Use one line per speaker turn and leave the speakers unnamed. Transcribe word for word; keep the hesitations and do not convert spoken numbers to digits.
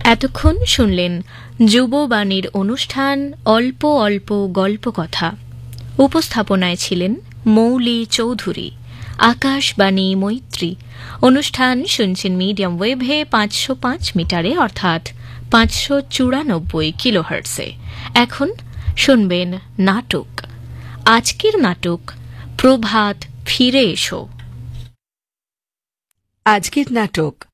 এতক্ষণ শুনলেন যুববাণীর অনুষ্ঠান অল্প অল্প গল্প কথা। উপস্থাপনায় ছিলেন মৌলি চৌধুরী। আকাশবাণী মৈত্রী অনুষ্ঠান শুনছেন মিডিয়াম ওয়েভে পাঁচশো পাঁচ মিটারে অর্থাৎ পাঁচশো চুরানব্বই কিলোহার্টসে। এখন শুনবেন নাটক। আজকের নাটক প্রভাত ফিরে এসো।
আজকের নাটক